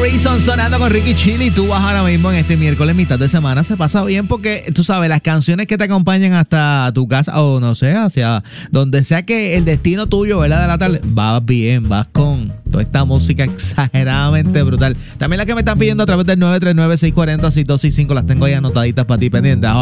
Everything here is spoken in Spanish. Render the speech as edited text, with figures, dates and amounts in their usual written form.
Reason sonando con Ricky Chili. Tú vas ahora mismo en este miércoles, mitad de semana. Se pasa bien porque, tú sabes, las canciones que te acompañan hasta tu casa o no sé, hacia donde sea que el destino tuyo, ¿verdad? De la tarde, vas bien, vas con toda esta música exageradamente brutal. También las que me están pidiendo a través del 939-640-6265. Las tengo ahí anotaditas para ti pendientes.